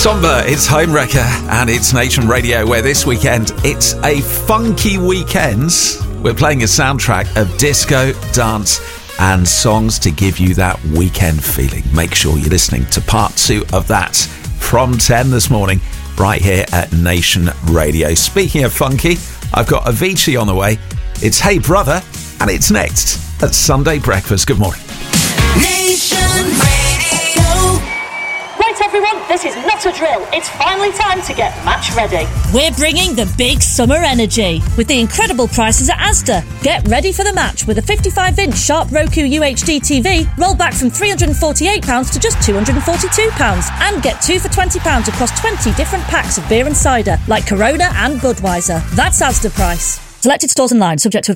Somber, it's Homewrecker, and it's Nation Radio, where this weekend it's a funky weekend. We're playing a soundtrack of disco, dance, and songs to give you that weekend feeling. Make sure you're listening to part 2 of that from 10 this morning, right here at Nation Radio. Speaking of funky, I've got Avicii on the way. It's Hey Brother, and it's next at Sunday Breakfast. Good morning. Nation Radio. Right, everyone, this is not a drill. It's finally time to get match ready. We're bringing the big summer energy with the incredible prices at Asda. Get ready for the match with a 55-inch Sharp Roku UHD TV, roll back from £348 to just £242, and get 2 for £20 across 20 different packs of beer and cider like Corona and Budweiser. That's Asda price. Selected stores online, subject to